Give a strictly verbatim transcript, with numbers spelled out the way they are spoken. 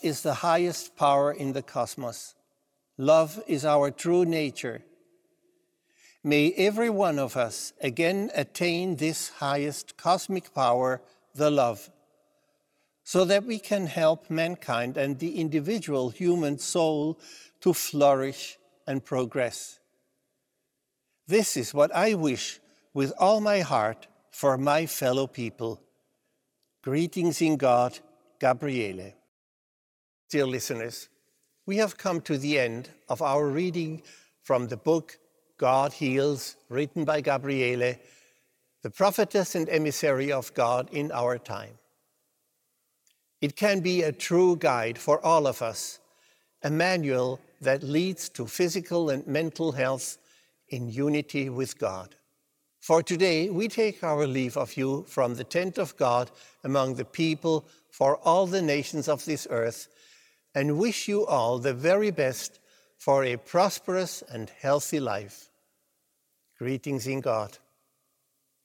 is the highest power in the cosmos. Love is our true nature. May every one of us again attain this highest cosmic power, the love, so that we can help mankind and the individual human soul to flourish and progress. This is what I wish with all my heart for my fellow people. Greetings in God, Gabriele. Dear listeners, we have come to the end of our reading from the book God Heals, written by Gabriele, the prophetess and emissary of God in our time. It can be a true guide for all of us, a manual that leads to physical and mental health in unity with God. For today, we take our leave of you from the tent of God among the people for all the nations of this earth, and wish you all the very best for a prosperous and healthy life. Greetings in God.